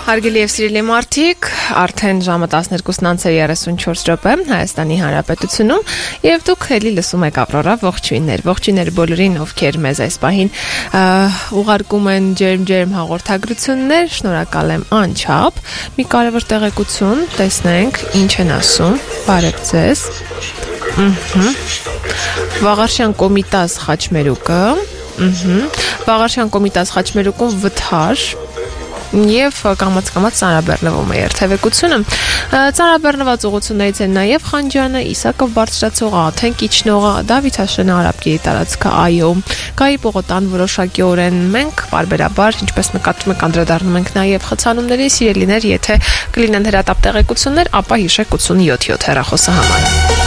Հարգելի եւ սիրելի մարդիկ, արդեն ժամը 12:34 րոպե Հայաստանի Հանրապետությունում եւ դուք ելի լսում եք Ավրորա ողջույններ բոլորին, ովքեր մեզ այս պահին ուղարկում են ջերմ հաղորդագրություններ, շնորհակալ եմ անչափ։ Մի կարևոր տեղեկություն, տեսնենք ինչ են ասում։ Բարև ձեզ։ Վաղարշյան Կոմիտաս Խաչմերուկը, Վաղարշյան Կոմիտաս Խաչմերուկում վթար Եվ կամաց ծանրաբեռնվում է երթևեկությունը։ Ծանրաբեռնված ուղղություններից են նաև Խանջյանը, Իսակով բարձրացող, Աթեն Կիչնողը, Դավիթ Հաշենը, Արաբկերի տարածքը, այո, Գայի պողոտան որոշակիորեն մենք պարբերաբար, ինչպես նկատում եք, անդրադառնում ենք նաև խցանումների, սիրելիներ, եթե կլինեն հրատապ տեղեկություններ, ապա հիշեք 87 հեռախոսահամարը։